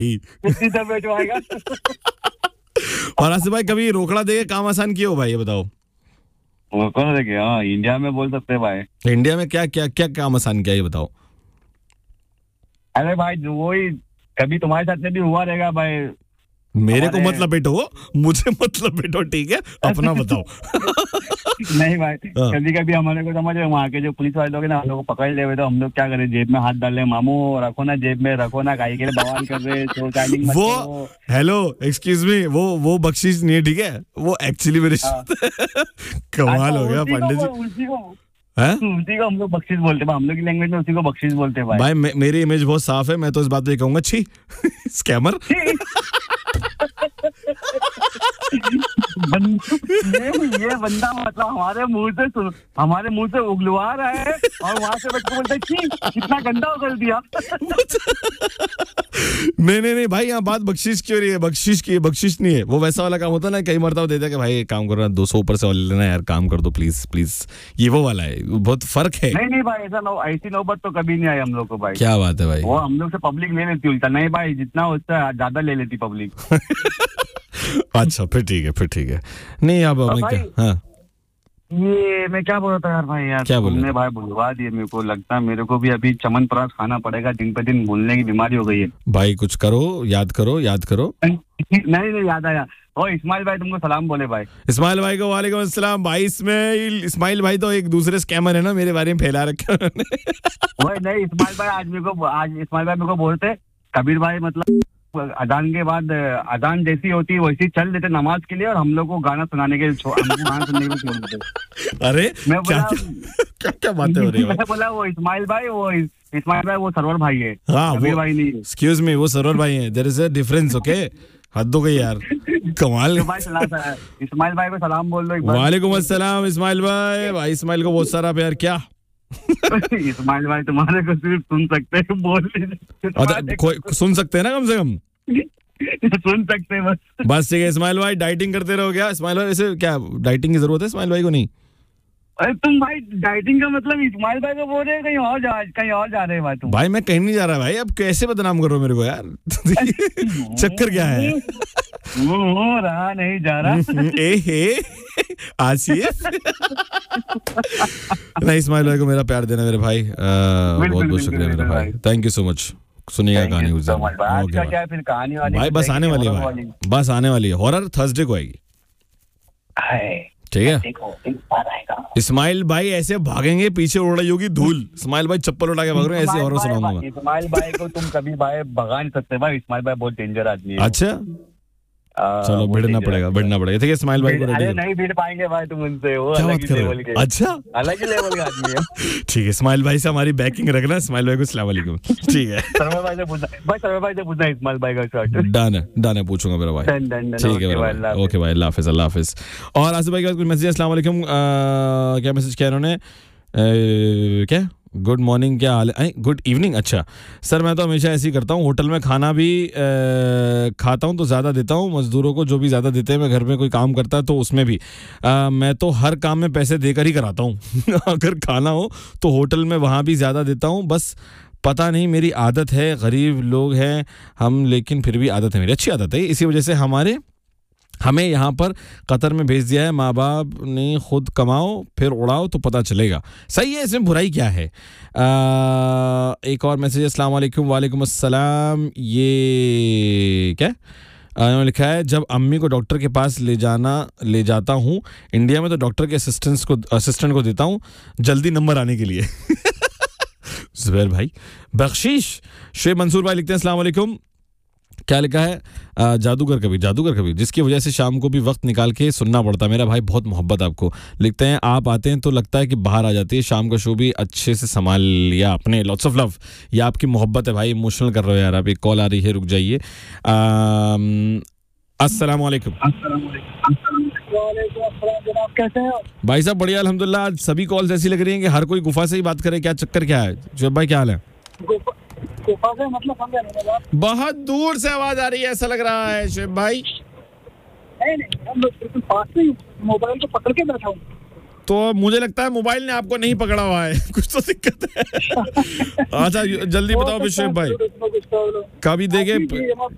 कितनी दर बेचवाएगा? और आसिफ भाई कभी रोकड़ा देके काम आसान किया हो भाई, ये बताओ। वो कौन देखे? हाँ, इंडिया में बोल सकते हैं भाई। इंडिया में क्या क्या क्या काम आसान किया, ये बताओ। अरे भाई वही, कभी तुम्हारे साथ में भी हुआ रहेगा भाई। मेरे को मतलब बेटो, मुझे मतलब बेटो, ठीक है, अपना बताओ। नहीं भाई, कभी कभी हमारे को समझ, वहाँ के जो पुलिस वाले लोग हैं ना, हम लोग को पकड़ ले हुए तो हम लोग क्या करें, जेब में हाथ डाल ले, मामू रखो ना जेब में, रखो ना, काहे के लिए बवाल कर रहे तो टाइमिंग मत वो हेलो एक्सक्यूज मी, वो बख्शीश नहीं है, ठीक है, वो एक्चुअली मेरे कमाल हो गया पंडित जी। उसी को हम लोग बख्शीश बोलते हैं, हम लोग की लैंग्वेज में उसी को बख्शीश बोलते हैं भाई। मेरी इमेज बहुत साफ है, मैं तो इस बात पे कहूंगा छी स्कैमर। ये बंदा मतलब हमारे मुंह से उगलवा रहा है और वहां से बच्चे बोलते हैं कितना गंदा कर दिया। नहीं भाई, यहाँ बात बख्शीश की हो रही है, बख्शीश की, बख्शीश नहीं है। वो वैसा वाला काम होता है ना, कई मरतबा देता है कि भाई एक काम करो ना, 200 ऊपर से और लेना यार, काम कर दो प्लीज प्लीज, ये वो वाला है, बहुत फर्क है। नहीं भाई, ऐसी नौबत तो कभी नहीं आई हम लोग को भाई। क्या बात है भाई, वो हम लोग से पब्लिक ले लेती उल्टा। नहीं भाई, जितना होता है ज्यादा ले लेती पब्लिक। अच्छा फिर ठीक है। नहीं अब हाँ, ये मैं क्या बोल रहा था यार भाई, यार क्या तुमने भाई बुलवा दिए, मेरे को लगता है मेरे को भी अभी चमनप्राश खाना पड़ेगा, दिन पे दिन भूलने की बीमारी हो गई है भाई। कुछ करो, याद करो। नहीं याद आया। ओ इस्माइल भाई तुमको सलाम बोले भाई। इस्माइल भाई को वालेकुम अस्सलाम भाई। इस्माइल भाई तो एक दूसरे स्कैमर है ना, मेरे बारे में फैला रखा उन्होंने। वही नहीं, इस्माइल भाई इस्माइल भाई मेरे को बोलते, कबीर भाई मतलब अजान के बाद अजान जैसी होती है वैसी चल देते नमाज के लिए, और हम लोग को गाना सुनाने के गाना सुनने के लिए छोड़ देते। अरे मैं बोला क्या बातें हो रही है? मैं बोला वो इस्माइल भाई वो सरवर भाई है, हाँ, कबीर भाई नहीं है। एक्सक्यूज मी, वो सरवर भाई है, there is a difference, okay? हद हो गई यार, कमाल। इस्माइल भाई को सलाम बोल दो। वालेकुम अस्सलाम इस्माइल भाई इस्माइल को बहुत सारा प्यार। क्या इस्माइल भाई तुम्हारे को सिर्फ सुन सकते हैं, बोल कोई सुन सकते हैं ना, कम से कम सुन सकते हैं बस ठीक है। इस्माइल भाई डाइटिंग करते रहो क्या? इस्माइल भाई वैसे क्या डाइटिंग की जरूरत है इस्माइल भाई को? नहीं, अरे तुम भाई डाइटिंग का मतलब इस्माइल भाई को बोल रहे हैं, कहीं और जा रहे हैं भाई तुम। भाई मैं कहीं नहीं जा रहा भाई, अब कैसे बदनाम करो मेरे को यार। चक्कर क्या है? रहा नहीं जा रहा। आसिफ नहीं, इस्माइल भाई को मेरा प्यार देना मेरे भाई, बहुत बहुत शुक्रिया मेरे भाई, थैंक यू सो मच। सुनिएगा कहानी उस दिन भाई, बस आने वाली है भाई, बस आने वाली है, हॉरर थर्सडे को आएगी, ठीक है? इस्माइल भाई ऐसे भागेंगे, पीछे उड़ रही होगी धूल, इस्माइल भाई चप्पल उठा के भाग रहे हैं, ऐसे हॉरर सुनाऊंगा। इस्माइल भाई को तुम कभी भाई भगा नहीं सकते भाई, इस्माइल भाई बहुत डेंजर आदमी है। अच्छा चलो भिड़ना पड़ेगा ठीक है। इस्माइल भाई को रेडी नहीं भिड़ पाएंगे भाई तुम उनसे, वो क्या अलग बात ही कर रहे लेवल हो? के, अच्छा अलग ही लेवल का आदमी है। ठीक है, इस्माइल भाई से हमारी बैकिंग रखना। इस्माइल भाई को अस्सलाम वालेकुम, ठीक है? सरवर भाई से पूछना इस्माइल भाई का शॉट। डन है, पूछूंगा मेरा भाई, ठीक है भाई, ओके भाई, अल्लाह हाफिज। और आसिफ भाई के पास कुछ मैसेज, अस्सलाम वालेकुम, क्या मैसेज किया इन्होंने, क्या गुड मॉर्निंग, क्या हाल है, गुड इवनिंग। अच्छा सर, मैं तो हमेशा ऐसे ही करता हूँ, होटल में खाना भी खाता हूँ तो ज़्यादा देता हूँ मज़दूरों को, जो भी ज़्यादा देते हैं। मैं घर में कोई काम करता है तो उसमें भी मैं तो हर काम में पैसे देकर ही कराता हूँ। अगर खाना हो तो होटल में वहाँ भी ज़्यादा देता हूँ, बस पता नहीं मेरी आदत है, गरीब लोग हैं हम, लेकिन फिर भी आदत है मेरी, अच्छी आदत है, इसी वजह से हमें यहाँ पर कतर में भेज दिया है। माँ बाप ने खुद कमाओ फिर उड़ाओ तो पता चलेगा, सही है, इसमें बुराई क्या है? एक और मैसेज, अस्सलाम वालेकुम। वालेकुम अस्सलाम। ये क्या उन्होंने लिखा है, जब अम्मी को डॉक्टर के पास ले जाता हूँ इंडिया में, तो डॉक्टर के असिस्टेंट को देता हूँ जल्दी नंबर आने के लिए। जुबैर भाई, बख्शीश। शेख मंसूर भाई लिखते हैं, अस्सलाम वालेकुम, क्या लिखा है, जादूगर कभी जिसकी वजह से शाम को भी वक्त निकाल के सुनना पड़ता है। मेरा भाई बहुत मोहब्बत आपको, लिखते हैं आप आते हैं तो लगता है कि बाहर आ जाती है, शाम का शो भी अच्छे से संभाल लिया आपने, लॉट्स ऑफ लव। ये आपकी मोहब्बत है भाई, इमोशनल कर रहे हो यार आप। एक कॉल आ रही है, रुक जाइए। अस्सलाम वालेकुम। कैसे हो भाई साहब? बढ़िया अल्हम्दुलिल्लाह। आज सभी कॉल्स ऐसी लग रही हैं कि हर कोई गुफा से ही बात करे, क्या चक्कर क्या है? शुएब भाई क्या हाल है? गुफा से मतलब समझा नहीं, बहुत दूर से आवाज आ रही है ऐसा लग रहा है शुएब भाई। नहीं हम लोग बिल्कुल पास में, मोबाइल को पकड़ के बैठा हूँ। तो मुझे लगता है मोबाइल ने आपको नहीं पकड़ा हुआ है, कुछ तो दिक्कत है। अच्छा जल्दी बताओ शुएब भाई, कभी देखे